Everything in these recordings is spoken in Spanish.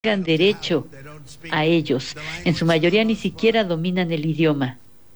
tengan derecho a ellos. En su mayoría ni siquiera dominan el idioma.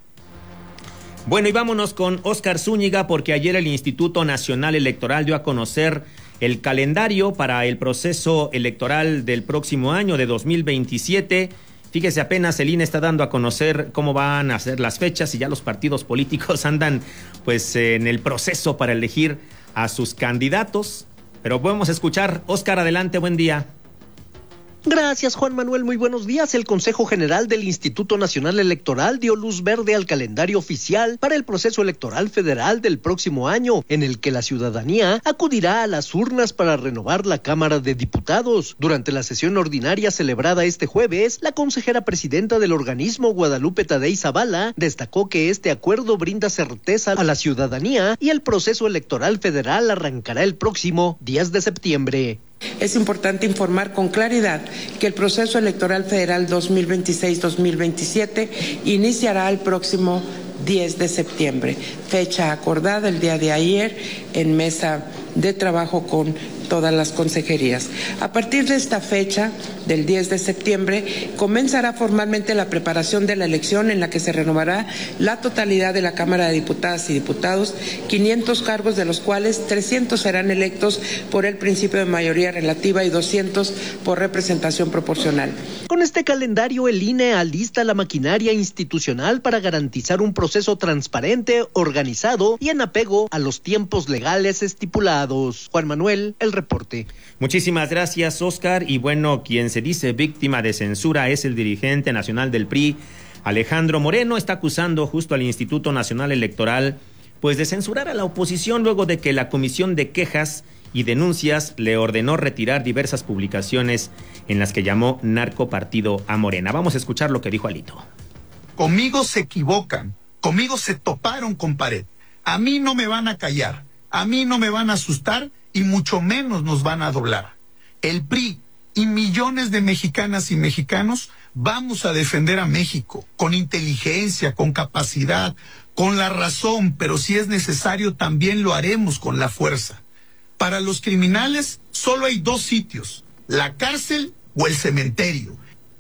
Bueno, y vámonos con Óscar Zúñiga, porque ayer el Instituto Nacional Electoral dio a conocer el calendario para el proceso electoral del próximo año de 2027. Fíjese, apenas el INE está dando a conocer cómo van a ser las fechas y ya los partidos políticos andan pues en el proceso para elegir a sus candidatos. Pero podemos escuchar. Óscar, adelante, buen día. Gracias, Juan Manuel. Muy buenos días. El Consejo General del Instituto Nacional Electoral dio luz verde al calendario oficial para el proceso electoral federal del próximo año, en el que la ciudadanía acudirá a las urnas para renovar la Cámara de Diputados. Durante la sesión ordinaria celebrada este jueves, la consejera presidenta del organismo, Guadalupe Tadei Zavala, destacó que este acuerdo brinda certeza a la ciudadanía y el proceso electoral federal arrancará el próximo 10 de septiembre. Es importante informar con claridad que el proceso electoral federal 2026-2027 iniciará el próximo 10 de septiembre, fecha acordada el día de ayer en mesa de trabajo con todas las consejerías. A partir de esta fecha, del 10 de septiembre, comenzará formalmente la preparación de la elección en la que se renovará la totalidad de la Cámara de Diputadas y Diputados, 500 cargos de los cuales 300 serán electos por el principio de mayoría relativa y 200 por representación proporcional. Con este calendario, el INE alista la maquinaria institucional para garantizar un proceso transparente, organizado y en apego a los tiempos legales estipulados. Juan Manuel, el reporte. Muchísimas gracias, Óscar. Y bueno, quien se dice víctima de censura es el dirigente nacional del PRI, Alejandro Moreno. Está acusando justo al Instituto Nacional Electoral pues de censurar a la oposición luego de que la Comisión de Quejas y Denuncias le ordenó retirar diversas publicaciones en las que llamó narcopartido a Morena. Vamos a escuchar lo que dijo Alito. Conmigo se equivocan, conmigo se toparon con pared. A mí no me van a callar, a mí no me van a asustar y mucho menos nos van a doblar. El PRI y millones de mexicanas y mexicanos vamos a defender a México con inteligencia, con capacidad, con la razón, pero si es necesario también lo haremos con la fuerza. Para los criminales solo hay dos sitios, la cárcel o el cementerio.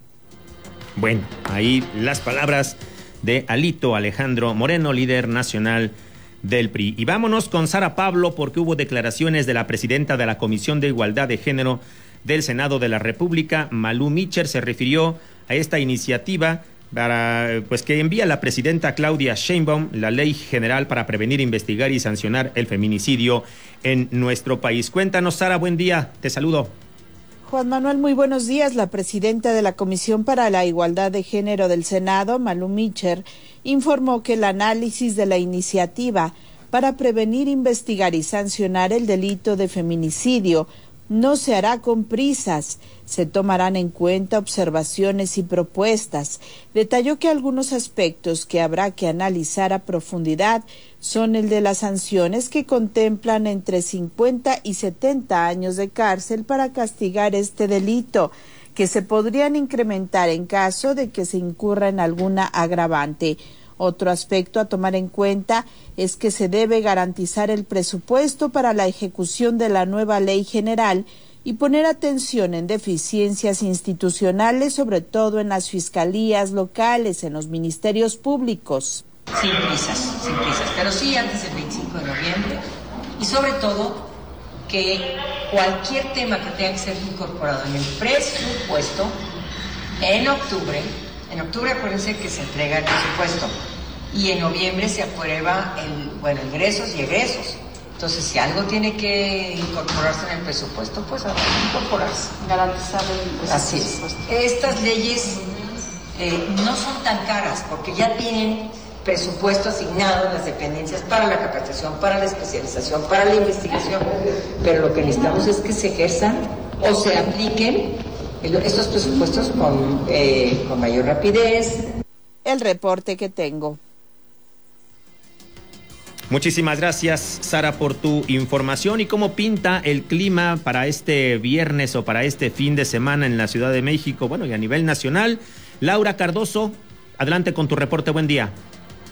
Bueno, ahí las palabras de Alito Alejandro Moreno, líder nacional del PRI. Y vámonos con Sara Pablo, porque hubo declaraciones de la presidenta de la Comisión de Igualdad de Género del Senado de la República, Malú Micher. Se refirió a esta iniciativa para pues que envía la presidenta Claudia Sheinbaum, la Ley General para prevenir, investigar y sancionar el feminicidio en nuestro país. Cuéntanos, Sara, buen día, te saludo. Juan Manuel, muy buenos días. La presidenta de la Comisión para la Igualdad de Género del Senado, Malú Micher, informó que el análisis de la iniciativa para prevenir, investigar y sancionar el delito de feminicidio no se hará con prisas, se tomarán en cuenta observaciones y propuestas. Detalló que algunos aspectos que habrá que analizar a profundidad son el de las sanciones, que contemplan entre 50 y 70 años de cárcel para castigar este delito, que se podrían incrementar en caso de que se incurra en alguna agravante. Otro aspecto a tomar en cuenta es que se debe garantizar el presupuesto para la ejecución de la nueva ley general y poner atención en deficiencias institucionales, sobre todo en las fiscalías locales, en los ministerios públicos. Sin prisas, pero sí antes del 25 de noviembre y sobre todo que cualquier tema que tenga que ser incorporado en el presupuesto en octubre acuérdense que se entrega el presupuesto y en noviembre se aprueba ingresos y egresos. Entonces, si algo tiene que incorporarse en el presupuesto, pues habrá que incorporarse. Garantizar el presupuesto. Así es. Estas leyes no son tan caras porque ya tienen presupuesto asignado en las dependencias para la capacitación, para la especialización, para la investigación, pero lo que necesitamos es que se ejerzan o se apliquen estos presupuestos con mayor rapidez. El reporte que tengo. Muchísimas gracias, Sara, por tu información. ¿Y cómo pinta el clima para este viernes o para este fin de semana en la Ciudad de México? Bueno, y a nivel nacional. Laura Cardoso, adelante con tu reporte. Buen día.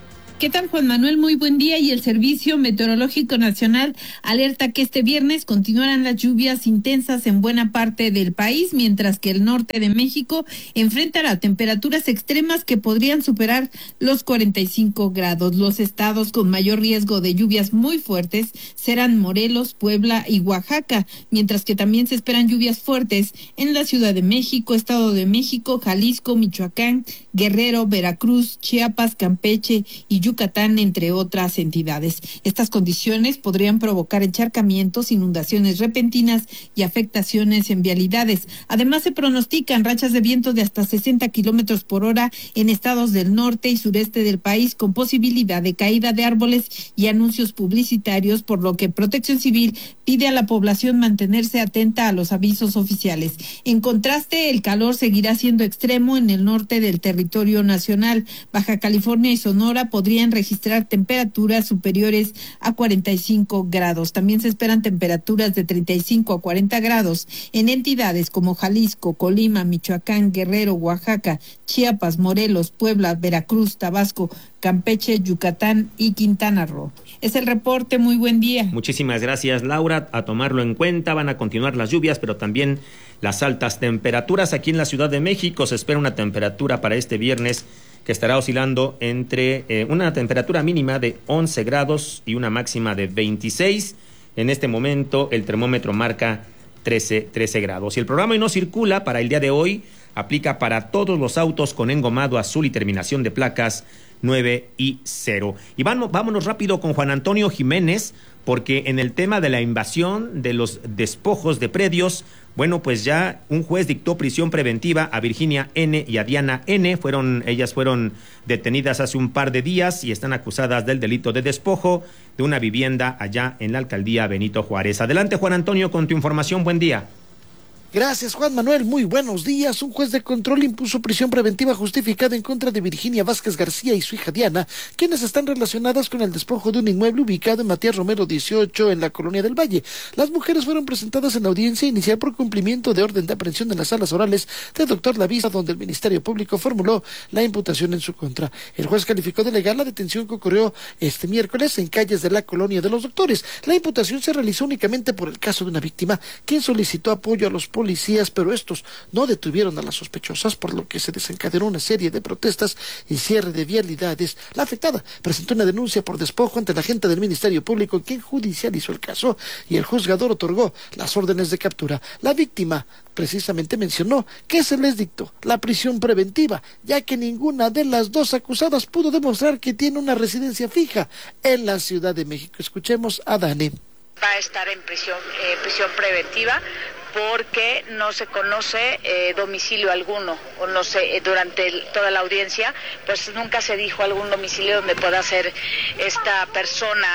¿Qué tal, Juan Manuel? Muy buen día. Y el Servicio Meteorológico Nacional alerta que este viernes continuarán las lluvias intensas en buena parte del país, mientras que el norte de México enfrentará temperaturas extremas que podrían superar los 45 grados. Los estados con mayor riesgo de lluvias muy fuertes serán Morelos, Puebla y Oaxaca, mientras que también se esperan lluvias fuertes en la Ciudad de México, Estado de México, Jalisco, Michoacán, Guerrero, Veracruz, Chiapas, Campeche y Yucatán, entre otras entidades. Estas condiciones podrían provocar encharcamientos, inundaciones repentinas y afectaciones en vialidades. Además, se pronostican rachas de viento de hasta 60 kilómetros por hora en estados del norte y sureste del país, con posibilidad de caída de árboles y anuncios publicitarios, por lo que Protección Civil pide a la población mantenerse atenta a los avisos oficiales. En contraste, el calor seguirá siendo extremo en el norte del territorio nacional. Baja California y Sonora podrían registrar temperaturas superiores a 45 grados. También se esperan temperaturas de 35 a 40 grados en entidades como Jalisco, Colima, Michoacán, Guerrero, Oaxaca, Chiapas, Morelos, Puebla, Veracruz, Tabasco, Campeche, Yucatán y Quintana Roo. Es el reporte. Muy buen día. Muchísimas gracias, Laura. A tomarlo en cuenta, van a continuar las lluvias, pero también las altas temperaturas. Aquí en la Ciudad de México se espera una temperatura para este viernes que estará oscilando entre una temperatura mínima de 11 grados y una máxima de 26. En este momento el termómetro marca 13 grados. Y el programa Hoy No Circula para el día de hoy aplica para todos los autos con engomado azul y terminación de placas 9 y 0. Y vámonos rápido con Juan Antonio Jiménez, porque en el tema de la invasión de los despojos de predios, bueno, pues ya un juez dictó prisión preventiva a Virginia N. y a Diana N. Ellas fueron detenidas hace un par de días y están acusadas del delito de despojo de una vivienda allá en la alcaldía Benito Juárez. Adelante, Juan Antonio, con tu información. Buen día. Gracias, Juan Manuel. Muy buenos días. Un juez de control impuso prisión preventiva justificada en contra de Virginia Vázquez García y su hija Diana, quienes están relacionadas con el despojo de un inmueble ubicado en Matías Romero 18 en la Colonia del Valle. Las mujeres fueron presentadas en la audiencia inicial por cumplimiento de orden de aprehensión en las salas orales de Doctor Lavisa, donde el Ministerio Público formuló la imputación en su contra. El juez calificó de legal la detención que ocurrió este miércoles en calles de la Colonia de los Doctores. La imputación se realizó únicamente por el caso de una víctima, quien solicitó apoyo a los policías, pero estos no detuvieron a las sospechosas, por lo que se desencadenó una serie de protestas y cierre de vialidades. La afectada presentó una denuncia por despojo ante la agente del Ministerio Público, quien judicializó el caso, y el juzgador otorgó las órdenes de captura. La víctima precisamente mencionó que se les dictó la prisión preventiva, ya que ninguna de las dos acusadas pudo demostrar que tiene una residencia fija en la Ciudad de México. Escuchemos a Dani. Va a estar en prisión preventiva porque no se conoce domicilio alguno, o no sé, durante toda la audiencia, pues nunca se dijo algún domicilio donde pueda ser esta persona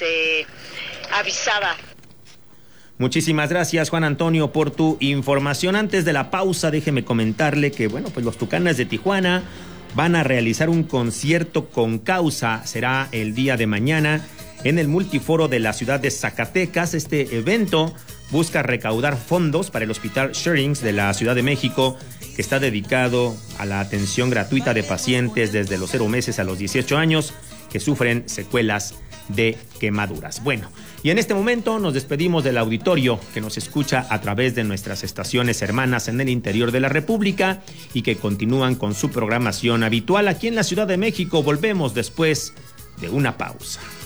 avisada. Muchísimas gracias, Juan Antonio, por tu información. Antes de la pausa, déjeme comentarle que, bueno, pues los Tucanes de Tijuana van a realizar un concierto con causa. Será el día de mañana en el Multiforo de la ciudad de Zacatecas. Este evento busca recaudar fondos para el Hospital Sherings de la Ciudad de México, que está dedicado a la atención gratuita de pacientes desde los 0 meses a los 18 años que sufren secuelas de quemaduras. Bueno, y en este momento nos despedimos del auditorio que nos escucha a través de nuestras estaciones hermanas en el interior de la República y que continúan con su programación habitual aquí en la Ciudad de México. Volvemos después de una pausa.